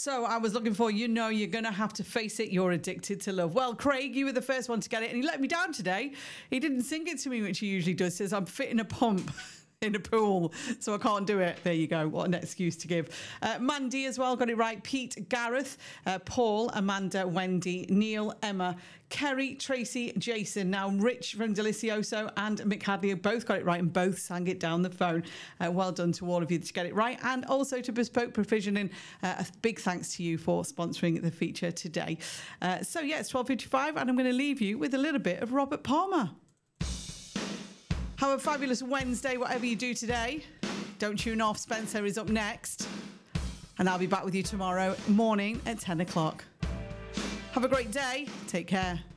So I was looking for, you're going to have to face it. You're addicted to love. Well, Craig, you were the first one to get it, and he let me down today. He didn't sing it to me, which he usually does. Says, I'm fitting a pump in a pool, so I can't do it. There you go. What an excuse to give. Mandy as well got it right. Pete, Gareth, Paul, Amanda, Wendy, Neil, Emma, Kerry, Tracy, Jason. Now Rich from Delicioso and Mick Hadley both got it right and both sang it down the phone. Well done to all of you to get it right, and also to Bespoke Provisioning. A big thanks to you for sponsoring the feature today. It's 12:55, and I'm going to leave you with a little bit of Robert Palmer. Have a fabulous Wednesday, whatever you do today. Don't tune off. Spencer is up next. And I'll be back with you tomorrow morning at 10 o'clock. Have a great day. Take care.